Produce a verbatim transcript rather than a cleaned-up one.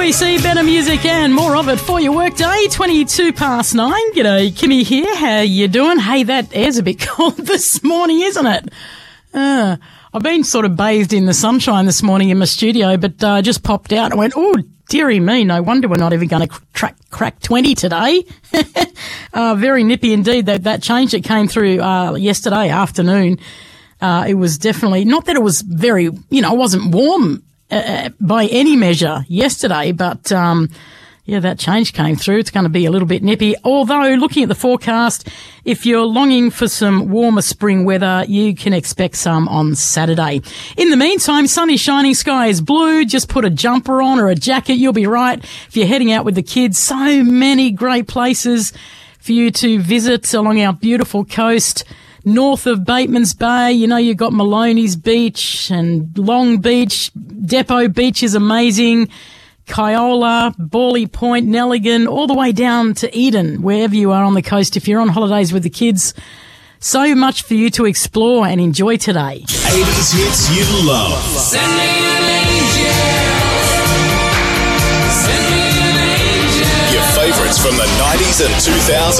B C, better music and more of it for your workday. twenty-two past nine. G'day, Kimmy here. How you doing? Hey, that air's a bit cold this morning, isn't it? Uh, I've been sort of bathed in the sunshine this morning in my studio, but I uh, just popped out and went, oh, dearie me, no wonder we're not even going to crack, crack twenty today. uh, very nippy indeed. That, that change that came through uh, yesterday afternoon, uh, it was definitely, not that it was very, you know, it wasn't warm uh, by any measure yesterday, but um yeah, that change came through. It's going to be a little bit nippy. Although, looking at the forecast, if you're longing for some warmer spring weather, you can expect some on Saturday. In the meantime, sun is shining, sky is blue. Just put a jumper on or a jacket. You'll be right. If you're heading out with the kids, so many great places for you to visit along our beautiful coast. North of Bateman's Bay, you know, you've got Maloney's Beach and Long Beach. Depot Beach is amazing. Kyola, Bawley Point, Nelligan, all the way down to Eden, wherever you are on the coast. If you're on holidays with the kids, so much for you to explore and enjoy today. eighties hits you love. Send me an angel. Send me an angel. Your favourites from the nineties and two thousands.